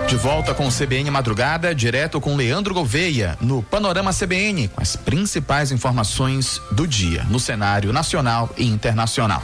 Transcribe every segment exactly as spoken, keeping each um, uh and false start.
De volta com o C B N Madrugada, direto com Leandro Gouveia, no Panorama C B N, com as principais informações do dia, no cenário nacional e internacional.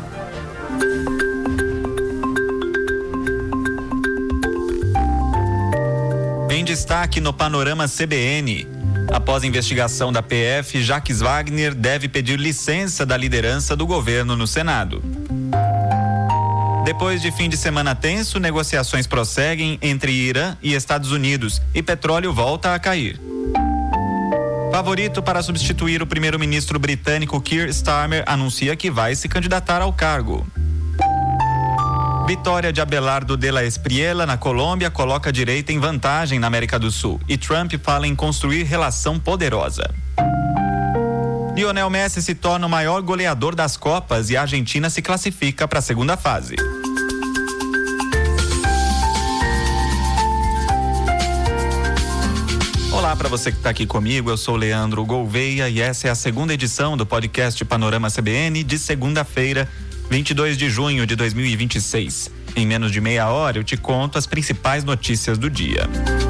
Em destaque no Panorama C B N. Após a investigação da P F, Jacques Wagner deve pedir licença da liderança do governo no Senado. Depois de fim de semana tenso, negociações prosseguem entre Irã e Estados Unidos e petróleo volta a cair. Favorito para substituir o primeiro-ministro britânico Keir Starmer anuncia que vai se candidatar ao cargo. Vitória de Abelardo de la Espriella na Colômbia coloca a direita em vantagem na América do Sul e Trump fala em construir relação poderosa. Lionel Messi se torna o maior goleador das Copas e a Argentina se classifica para a segunda fase. Olá para você que está aqui comigo, eu sou Leandro Gouveia e essa é a segunda edição do podcast Panorama C B N de segunda-feira, vinte e dois de junho de dois mil e vinte e seis. Em menos de meia hora eu te conto as principais notícias do dia.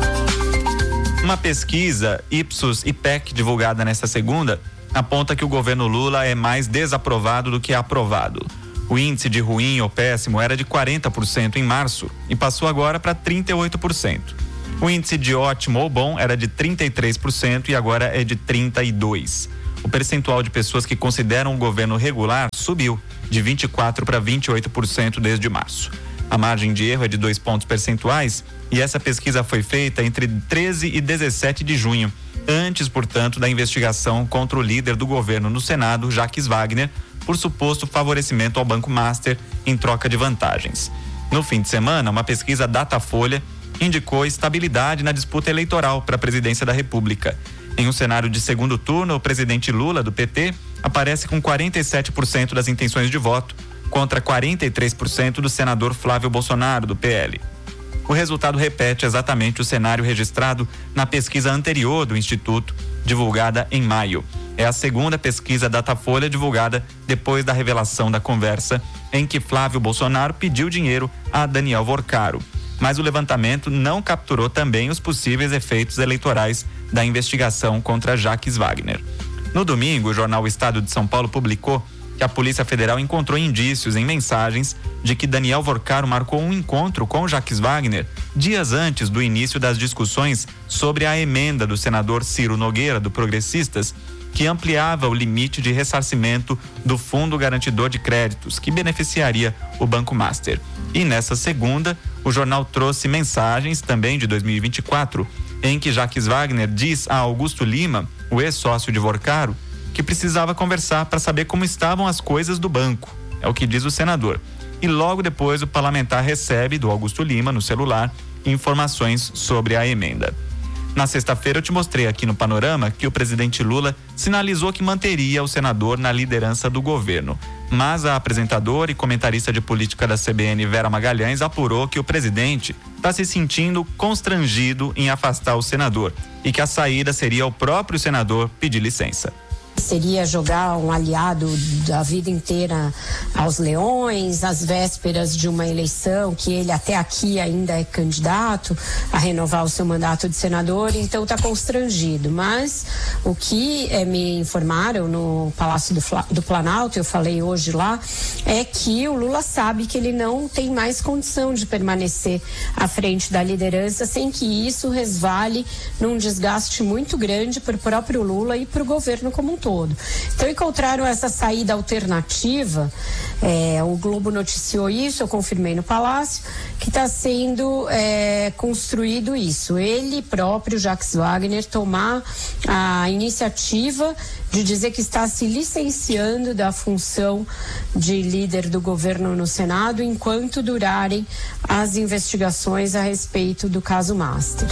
Uma pesquisa Ipsos e P E C divulgada nesta segunda aponta que o governo Lula é mais desaprovado do que aprovado. O índice de ruim ou péssimo era de quarenta por cento em março e passou agora para trinta e oito por cento. O índice de ótimo ou bom era de trinta e três por cento e agora é de trinta e dois por cento. O percentual de pessoas que consideram o governo regular subiu de vinte e quatro por cento para vinte e oito por cento desde março. A margem de erro é de dois pontos percentuais e essa pesquisa foi feita entre treze e dezessete de junho, antes, portanto, da investigação contra o líder do governo no Senado, Jacques Wagner, por suposto favorecimento ao Banco Master em troca de vantagens. No fim de semana, uma pesquisa Datafolha indicou estabilidade na disputa eleitoral para a presidência da República. Em um cenário de segundo turno, o presidente Lula, do P T, aparece com quarenta e sete por cento das intenções de voto, contra quarenta e três por cento do senador Flávio Bolsonaro, do P L. O resultado repete exatamente o cenário registrado na pesquisa anterior do Instituto, divulgada em maio. É a segunda pesquisa Datafolha divulgada depois da revelação da conversa em que Flávio Bolsonaro pediu dinheiro a Daniel Vorcaro. Mas o levantamento não capturou também os possíveis efeitos eleitorais da investigação contra Jacques Wagner. No domingo, o jornal O Estado de São Paulo publicou que a Polícia Federal encontrou indícios em mensagens de que Daniel Vorcaro marcou um encontro com Jacques Wagner dias antes do início das discussões sobre a emenda do senador Ciro Nogueira, do Progressistas, que ampliava o limite de ressarcimento do Fundo Garantidor de Créditos, que beneficiaria o Banco Master. E nessa segunda, o jornal trouxe mensagens, também de dois mil e vinte e quatro, em que Jacques Wagner diz a Augusto Lima, o ex-sócio de Vorcaro, que precisava conversar para saber como estavam as coisas do banco. É o que diz o senador. E logo depois o parlamentar recebe do Augusto Lima, no celular, informações sobre a emenda. Na sexta-feira eu te mostrei aqui no Panorama que o presidente Lula sinalizou que manteria o senador na liderança do governo. Mas a apresentadora e comentarista de política da C B N, Vera Magalhães, apurou que o presidente está se sentindo constrangido em afastar o senador e que a saída seria o próprio senador pedir licença. Seria jogar um aliado da vida inteira aos leões, às vésperas de uma eleição que ele até aqui ainda é candidato a renovar o seu mandato de senador, então está constrangido. Mas o que é, me informaram no Palácio do, do Planalto, eu falei hoje lá, é que o Lula sabe que ele não tem mais condição de permanecer à frente da liderança sem que isso resvale num desgaste muito grande para o próprio Lula e para o governo como um todo. Então encontraram essa saída alternativa, é, o Globo noticiou isso, eu confirmei no Palácio, que está sendo é, construído isso. Ele próprio, Jacques Wagner, tomar a iniciativa de dizer que está se licenciando da função de líder do governo no Senado enquanto durarem as investigações a respeito do caso Master.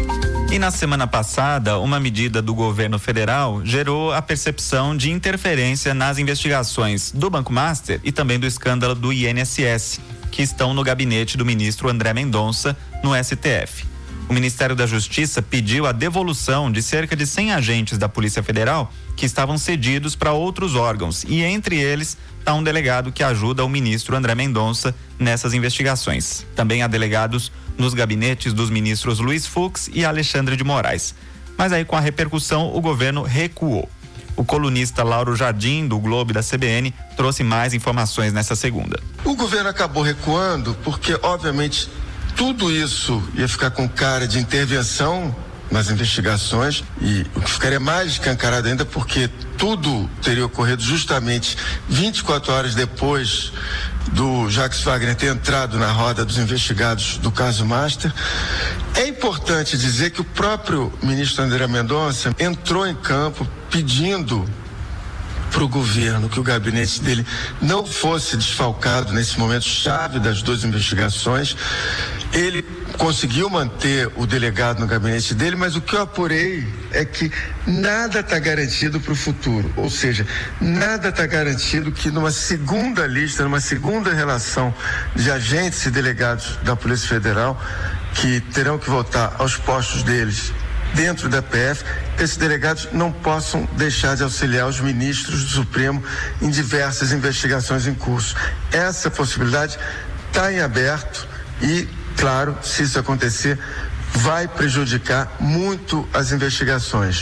E na semana passada, uma medida do governo federal gerou a percepção de interferência nas investigações do Banco Master e também do escândalo do I N S S, que estão no gabinete do ministro André Mendonça, no S T F. O Ministério da Justiça pediu a devolução de cerca de cem agentes da Polícia Federal que estavam cedidos para outros órgãos, e entre eles está um delegado que ajuda o ministro André Mendonça nessas investigações. Também há delegados nos gabinetes dos ministros Luiz Fux e Alexandre de Moraes. Mas aí, com a repercussão, o governo recuou. O colunista Lauro Jardim, do Globo e da C B N, trouxe mais informações nessa segunda. O governo acabou recuando porque, obviamente, tudo isso ia ficar com cara de intervenção nas investigações, e o que ficaria mais escancarado ainda porque tudo teria ocorrido justamente vinte e quatro horas depois do Jacques Wagner ter entrado na roda dos investigados do caso Master. É importante dizer que o próprio ministro André Mendonça entrou em campo pedindo para o governo que o gabinete dele não fosse desfalcado nesse momento chave das duas investigações. Ele conseguiu manter o delegado no gabinete dele, mas o que eu apurei é que nada está garantido para o futuro, ou seja, nada está garantido que numa segunda lista, numa segunda relação de agentes e delegados da Polícia Federal que terão que voltar aos postos deles dentro da P F, esses delegados não possam deixar de auxiliar os ministros do Supremo em diversas investigações em curso. Essa possibilidade está em aberto e, claro, se isso acontecer, vai prejudicar muito as investigações.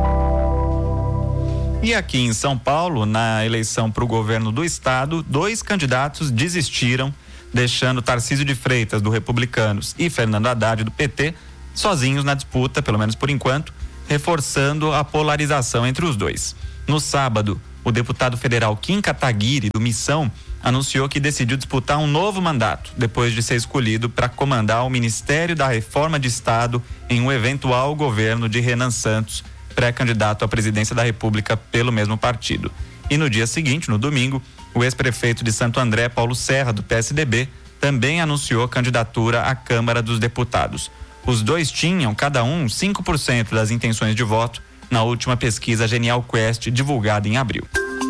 E aqui em São Paulo, na eleição para o governo do estado, dois candidatos desistiram, deixando Tarcísio de Freitas, do Republicanos, e Fernando Haddad, do P T, sozinhos na disputa, pelo menos por enquanto, reforçando a polarização entre os dois. No sábado, o deputado federal Kim Kataguiri, do Missão, anunciou que decidiu disputar um novo mandato, depois de ser escolhido para comandar o Ministério da Reforma de Estado em um eventual governo de Renan Santos, pré-candidato à presidência da República pelo mesmo partido. E no dia seguinte, no domingo, o ex-prefeito de Santo André, Paulo Serra, do P S D B, também anunciou candidatura à Câmara dos Deputados. Os dois tinham, cada um, cinco por cento das intenções de voto na última pesquisa Genial Quest, divulgada em abril.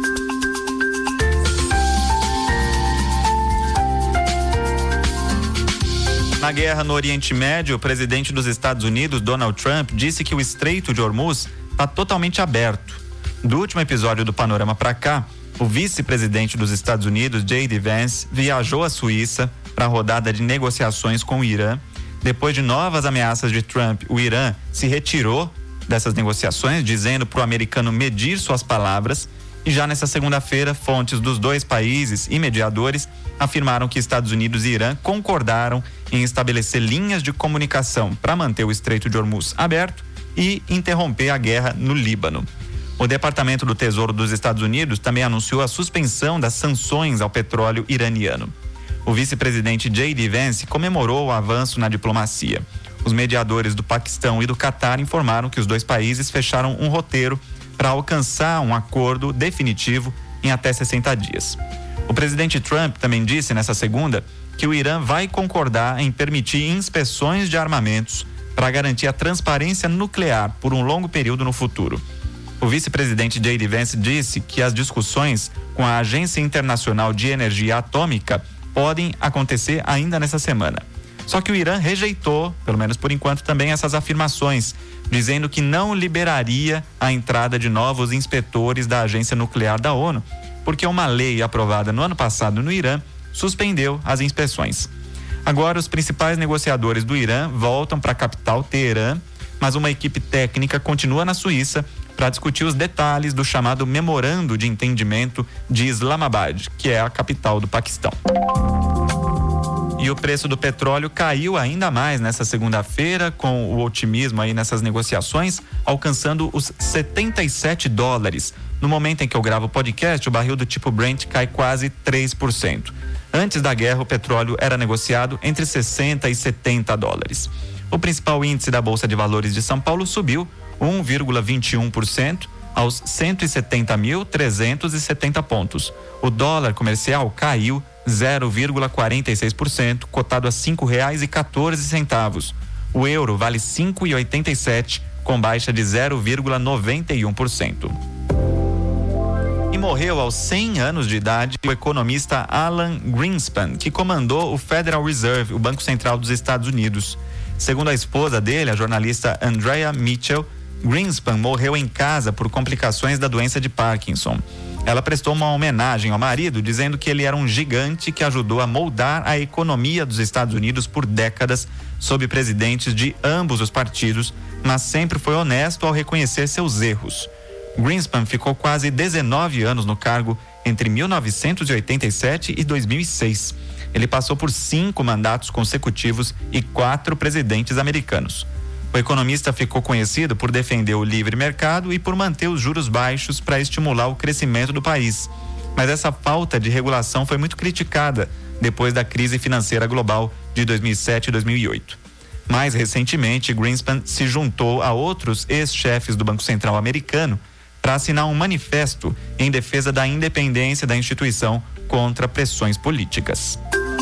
Na guerra no Oriente Médio, o presidente dos Estados Unidos, Donald Trump, disse que o Estreito de Hormuz está totalmente aberto. Do último episódio do Panorama para cá, o vice-presidente dos Estados Unidos, J D Vance, viajou à Suíça para a rodada de negociações com o Irã. Depois de novas ameaças de Trump, o Irã se retirou dessas negociações, dizendo para o americano medir suas palavras. E já nessa segunda-feira, fontes dos dois países e mediadores afirmaram que Estados Unidos e Irã concordaram em estabelecer linhas de comunicação para manter o Estreito de Hormuz aberto e interromper a guerra no Líbano. O Departamento do Tesouro dos Estados Unidos também anunciou a suspensão das sanções ao petróleo iraniano. O vice-presidente J D Vance comemorou o avanço na diplomacia. Os mediadores do Paquistão e do Catar informaram que os dois países fecharam um roteiro para alcançar um acordo definitivo em até sessenta dias. O presidente Trump também disse nessa segunda que o Irã vai concordar em permitir inspeções de armamentos para garantir a transparência nuclear por um longo período no futuro. O vice-presidente J D Vance disse que as discussões com a Agência Internacional de Energia Atômica podem acontecer ainda nessa semana. Só que o Irã rejeitou, pelo menos por enquanto, também essas afirmações, dizendo que não liberaria a entrada de novos inspetores da Agência Nuclear da ONU, porque uma lei aprovada no ano passado no Irã suspendeu as inspeções. Agora, os principais negociadores do Irã voltam para a capital, Teherã, mas uma equipe técnica continua na Suíça para discutir os detalhes do chamado Memorando de Entendimento de Islamabad, que é a capital do Paquistão. E o preço do petróleo caiu ainda mais nessa segunda-feira, com o otimismo aí nessas negociações, alcançando os setenta e sete dólares. No momento em que eu gravo o podcast, o barril do tipo Brent cai quase três por cento. Antes da guerra, o petróleo era negociado entre sessenta e setenta dólares. O principal índice da Bolsa de Valores de São Paulo subiu um vírgula vinte e um por cento aos cento e setenta mil trezentos e setenta pontos. O dólar comercial caiu zero vírgula quarenta e seis por cento, cotado a cinco reais e quatorze centavos. O euro vale cinco reais e oitenta e sete centavos, com baixa de zero vírgula noventa e um por cento. E morreu aos cem anos de idade o economista Alan Greenspan, que comandou o Federal Reserve, o Banco Central dos Estados Unidos. Segundo a esposa dele, a jornalista Andrea Mitchell, Greenspan morreu em casa por complicações da doença de Parkinson. Ela prestou uma homenagem ao marido, dizendo que ele era um gigante que ajudou a moldar a economia dos Estados Unidos por décadas, sob presidentes de ambos os partidos, mas sempre foi honesto ao reconhecer seus erros. Greenspan ficou quase dezenove anos no cargo entre mil novecentos e oitenta e sete e dois mil e seis. Ele passou por cinco mandatos consecutivos e quatro presidentes americanos. O economista ficou conhecido por defender o livre mercado e por manter os juros baixos para estimular o crescimento do país. Mas essa falta de regulação foi muito criticada depois da crise financeira global de dois mil e sete e dois mil e oito. Mais recentemente, Greenspan se juntou a outros ex-chefes do Banco Central americano para assinar um manifesto em defesa da independência da instituição contra pressões políticas.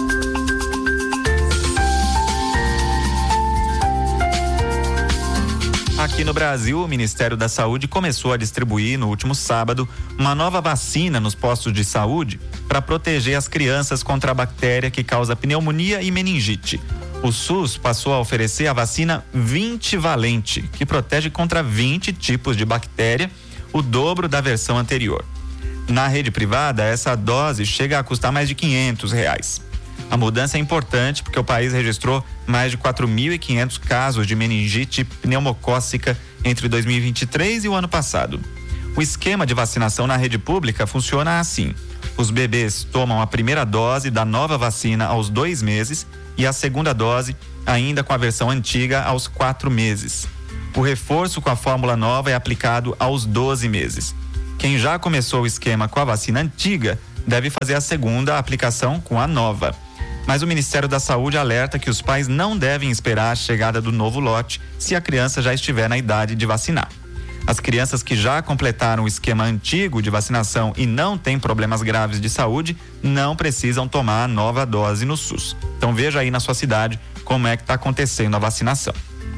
Aqui no Brasil, o Ministério da Saúde começou a distribuir no último sábado uma nova vacina nos postos de saúde para proteger as crianças contra a bactéria que causa pneumonia e meningite. O SUS passou a oferecer a vacina vinte valente, que protege contra vinte tipos de bactéria, o dobro da versão anterior. Na rede privada, essa dose chega a custar mais de quinhentos reais. A mudança é importante porque o país registrou mais de quatro mil e quinhentos casos de meningite pneumocócica entre dois mil e vinte e três e o ano passado. O esquema de vacinação na rede pública funciona assim: os bebês tomam a primeira dose da nova vacina aos dois meses e a segunda dose, ainda com a versão antiga, aos quatro meses. O reforço com a fórmula nova é aplicado aos doze meses. Quem já começou o esquema com a vacina antiga deve fazer a segunda aplicação com a nova. Mas o Ministério da Saúde alerta que os pais não devem esperar a chegada do novo lote se a criança já estiver na idade de vacinar. As crianças que já completaram o esquema antigo de vacinação e não têm problemas graves de saúde não precisam tomar a nova dose no SUS. Então veja aí na sua cidade como é que está acontecendo a vacinação.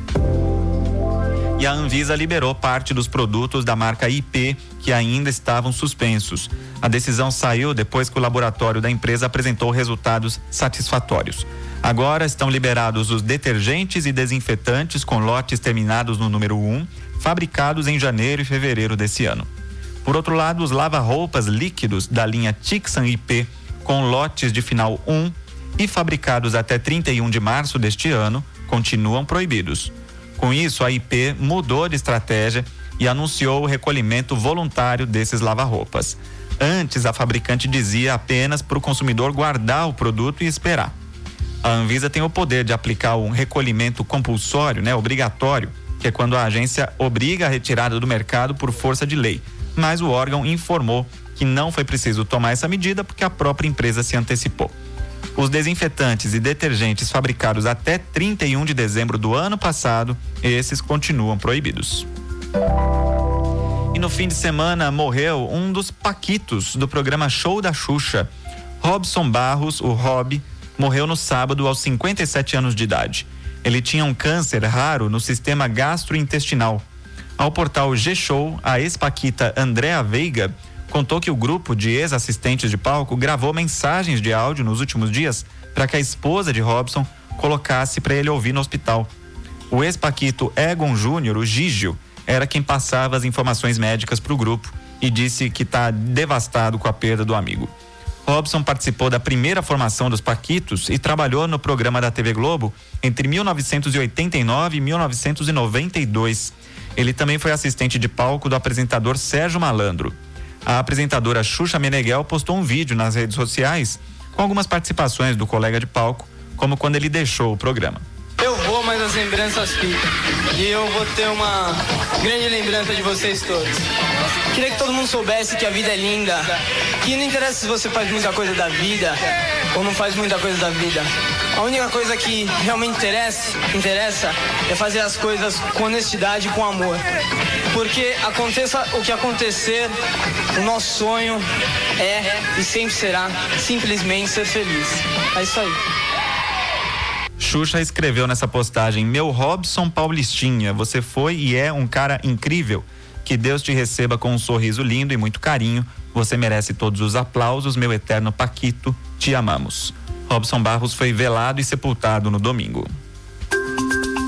E a Anvisa liberou parte dos produtos da marca I P que ainda estavam suspensos. A decisão saiu depois que o laboratório da empresa apresentou resultados satisfatórios. Agora estão liberados os detergentes e desinfetantes com lotes terminados no número um, fabricados em janeiro e fevereiro desse ano. Por outro lado, os lava-roupas líquidos da linha Tixan I P com lotes de final um e fabricados até trinta e um de março deste ano continuam proibidos. Com isso, a I P mudou de estratégia e anunciou o recolhimento voluntário desses lava-roupas. Antes, a fabricante dizia apenas para o consumidor guardar o produto e esperar. A Anvisa tem o poder de aplicar um recolhimento compulsório, né, obrigatório, que é quando a agência obriga a retirada do mercado por força de lei. Mas o órgão informou que não foi preciso tomar essa medida porque a própria empresa se antecipou. Os desinfetantes e detergentes fabricados até trinta e um de dezembro do ano passado, esses continuam proibidos. E no fim de semana morreu um dos paquitos do programa Show da Xuxa. Robson Barros, o Rob, morreu no sábado aos cinquenta e sete anos de idade. Ele tinha um câncer raro no sistema gastrointestinal. Ao portal G-Show, a ex-paquita Andréa Veiga contou que o grupo de ex-assistentes de palco gravou mensagens de áudio nos últimos dias para que a esposa de Robson colocasse para ele ouvir no hospital. O ex-paquito Egon Júnior, o Gígio, era quem passava as informações médicas para o grupo e disse que está devastado com a perda do amigo. Robson participou da primeira formação dos Paquitos e trabalhou no programa da T V Globo entre mil novecentos e oitenta e nove e mil novecentos e noventa e dois. Ele também foi assistente de palco do apresentador Sérgio Malandro. A apresentadora Xuxa Meneghel postou um vídeo nas redes sociais com algumas participações do colega de palco, como quando ele deixou o programa. Eu vou, mas as lembranças ficam. E eu vou ter uma grande lembrança de vocês todos. Queria que todo mundo soubesse que a vida é linda. Que não interessa se você faz muita coisa da vida ou não faz muita coisa da vida. A única coisa que realmente interessa, interessa é fazer as coisas com honestidade e com amor. Porque aconteça o que acontecer, o nosso sonho é e sempre será simplesmente ser feliz. É isso aí. Xuxa escreveu nessa postagem: meu Robson Paulistinha, você foi e é um cara incrível. Que Deus te receba com um sorriso lindo e muito carinho. Você merece todos os aplausos, meu eterno Paquito. Te amamos. Robson Barros foi velado e sepultado no domingo.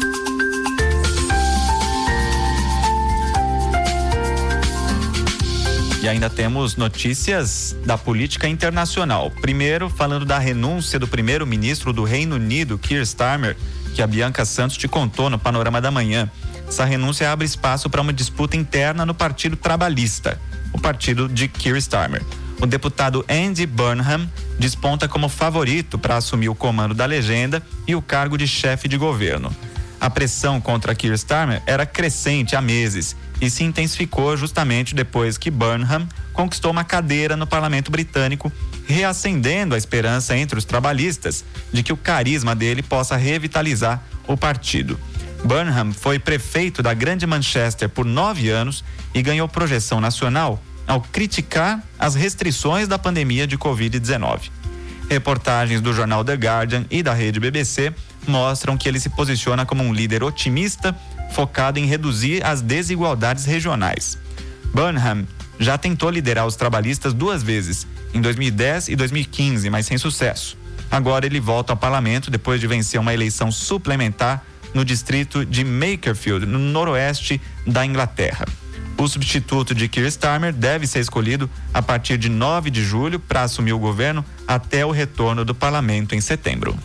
E ainda temos notícias da política internacional. Primeiro, falando da renúncia do primeiro-ministro do Reino Unido, Keir Starmer, que a Bianca Santos te contou no Panorama da Manhã. Essa renúncia abre espaço para uma disputa interna no Partido Trabalhista, o partido de Keir Starmer. O deputado Andy Burnham desponta como favorito para assumir o comando da legenda e o cargo de chefe de governo. A pressão contra Keir Starmer era crescente há meses e se intensificou justamente depois que Burnham conquistou uma cadeira no parlamento britânico, reacendendo a esperança entre os trabalhistas de que o carisma dele possa revitalizar o partido. Burnham foi prefeito da Grande Manchester por nove anos e ganhou projeção nacional ao criticar as restrições da pandemia de covid dezenove. Reportagens do jornal The Guardian e da rede B B C mostram que ele se posiciona como um líder otimista, focado em reduzir as desigualdades regionais. Burnham já tentou liderar os trabalhistas duas vezes, em dois mil e dez e dois mil e quinze, mas sem sucesso. Agora ele volta ao parlamento depois de vencer uma eleição suplementar no distrito de Makerfield, no noroeste da Inglaterra. O substituto de Keir Starmer deve ser escolhido a partir de nove de julho para assumir o governo até o retorno do parlamento em setembro.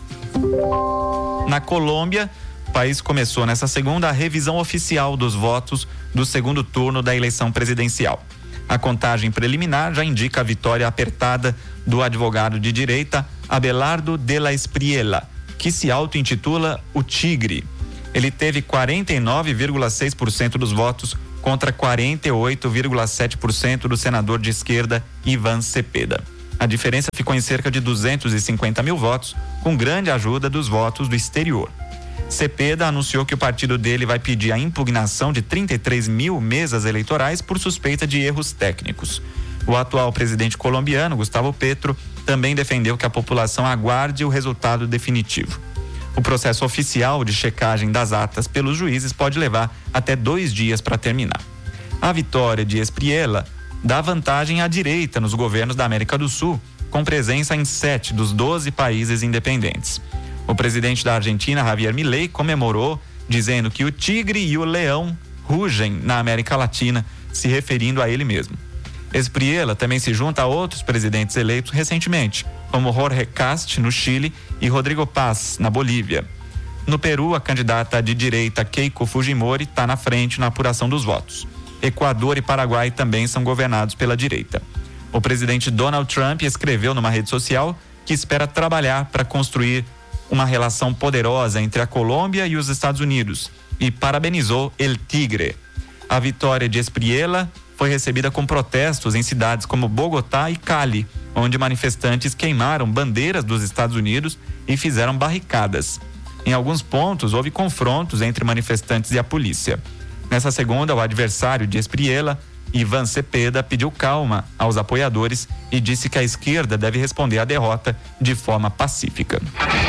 Na Colômbia, o país começou nessa segunda a revisão oficial dos votos do segundo turno da eleição presidencial. A contagem preliminar já indica a vitória apertada do advogado de direita Abelardo de la Espriella, que se auto-intitula o Tigre. Ele teve quarenta e nove vírgula seis por cento dos votos contra quarenta e oito vírgula sete por cento do senador de esquerda Ivan Cepeda. A diferença ficou em cerca de duzentos e cinquenta mil votos, com grande ajuda dos votos do exterior. Cepeda anunciou que o partido dele vai pedir a impugnação de trinta e três mil mesas eleitorais por suspeita de erros técnicos. O atual presidente colombiano, Gustavo Petro, também defendeu que a população aguarde o resultado definitivo. O processo oficial de checagem das atas pelos juízes pode levar até dois dias para terminar. A vitória de Espriella dá vantagem à direita nos governos da América do Sul, com presença em sete dos doze países independentes. O presidente da Argentina, Javier Milei, comemorou, dizendo que o tigre e o leão rugem na América Latina, se referindo a ele mesmo. Espriella também se junta a outros presidentes eleitos recentemente, como Jorge Cast, no Chile, e Rodrigo Paz, na Bolívia. No Peru, a candidata de direita Keiko Fujimori está na frente na apuração dos votos. Equador e Paraguai também são governados pela direita. O presidente Donald Trump escreveu numa rede social que espera trabalhar para construir uma relação poderosa entre a Colômbia e os Estados Unidos e parabenizou El Tigre. A vitória de Espriella foi recebida com protestos em cidades como Bogotá e Cali, onde manifestantes queimaram bandeiras dos Estados Unidos e fizeram barricadas. Em alguns pontos, houve confrontos entre manifestantes e a polícia. Nessa segunda, o adversário de Espriella, Ivan Cepeda, pediu calma aos apoiadores e disse que a esquerda deve responder à derrota de forma pacífica.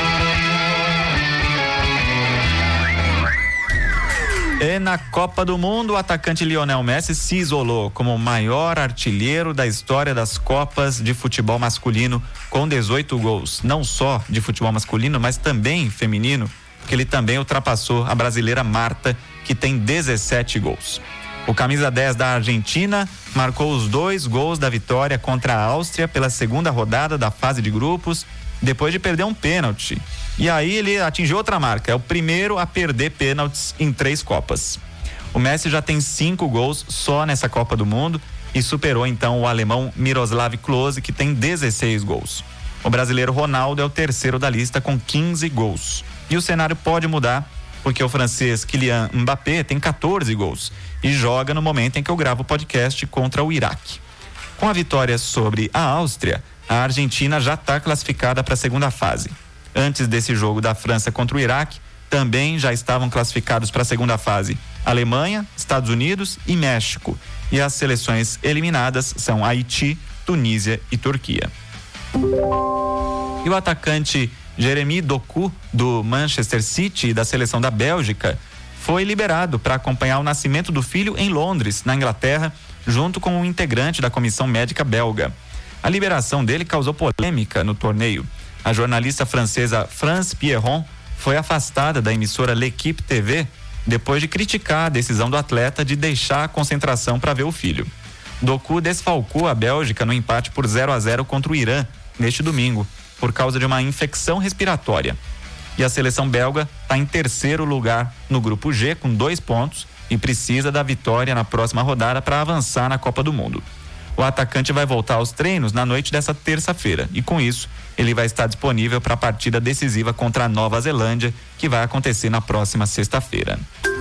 E na Copa do Mundo, o atacante Lionel Messi se isolou como o maior artilheiro da história das Copas de futebol masculino, com dezoito gols. Não só de futebol masculino, mas também feminino, porque ele também ultrapassou a brasileira Marta, que tem dezessete gols. O camisa dez da Argentina marcou os dois gols da vitória contra a Áustria pela segunda rodada da fase de grupos, depois de perder um pênalti. E aí ele atingiu outra marca, é o primeiro a perder pênaltis em três Copas. O Messi já tem cinco gols só nessa Copa do Mundo e superou então o alemão Miroslav Klose, que tem dezesseis gols. O brasileiro Ronaldo é o terceiro da lista com quinze gols. E o cenário pode mudar, porque o francês Kylian Mbappé tem quatorze gols e joga no momento em que eu gravo o podcast contra o Iraque. Com a vitória sobre a Áustria, a Argentina já está classificada para a segunda fase. Antes desse jogo da França contra o Iraque, também já estavam classificados para a segunda fase Alemanha, Estados Unidos e México. E as seleções eliminadas são Haiti, Tunísia e Turquia. E o atacante Jeremy Doku, do Manchester City e da seleção da Bélgica, foi liberado para acompanhar o nascimento do filho em Londres, na Inglaterra, junto com um integrante da comissão médica belga. A liberação dele causou polêmica no torneio. A jornalista francesa France Pierron foi afastada da emissora L'Equipe T V depois de criticar a decisão do atleta de deixar a concentração para ver o filho. Doku desfalcou a Bélgica no empate por zero a zero contra o Irã neste domingo, por causa de uma infecção respiratória. E a seleção belga está em terceiro lugar no grupo G com dois pontos e precisa da vitória na próxima rodada para avançar na Copa do Mundo. O atacante vai voltar aos treinos na noite dessa terça-feira e com isso ele vai estar disponível para a partida decisiva contra a Nova Zelândia, que vai acontecer na próxima sexta-feira.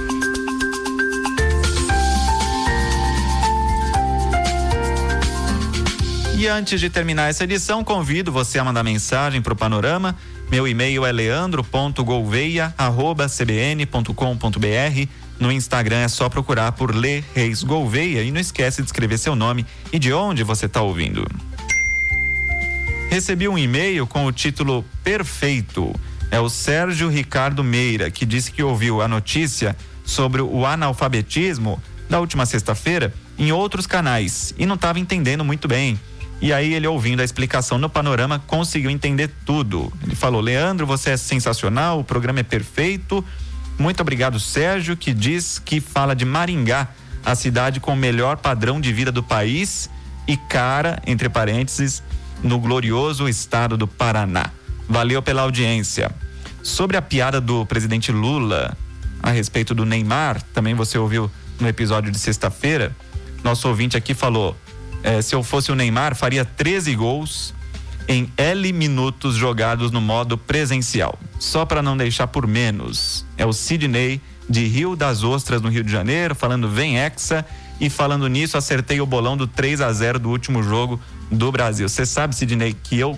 E antes de terminar essa edição, convido você a mandar mensagem para o Panorama. Meu e-mail é leandro ponto gouveia arroba c b n ponto com ponto b r. No Instagram é só procurar por Lê Reis Gouveia e não esquece de escrever seu nome e de onde você está ouvindo. Recebi um e-mail com o título Perfeito. É o Sérgio Ricardo Meira, que disse que ouviu a notícia sobre o analfabetismo da última sexta-feira em outros canais e não estava entendendo muito bem. E aí ele, ouvindo a explicação no Panorama, conseguiu entender tudo. Ele falou: Leandro, você é sensacional, o programa é perfeito. Muito obrigado, Sérgio, que diz que fala de Maringá, a cidade com o melhor padrão de vida do país e cara, entre parênteses, no glorioso estado do Paraná. Valeu pela audiência. Sobre a piada do presidente Lula a respeito do Neymar, também você ouviu no episódio de sexta-feira, nosso ouvinte aqui falou: É, se eu fosse o Neymar, faria treze gols em L minutos jogados no modo presencial. Só para não deixar por menos. É o Sidney de Rio das Ostras, no Rio de Janeiro, falando vem Hexa. E falando nisso, acertei o bolão do três a zero do último jogo do Brasil. Você sabe, Sidney, que eu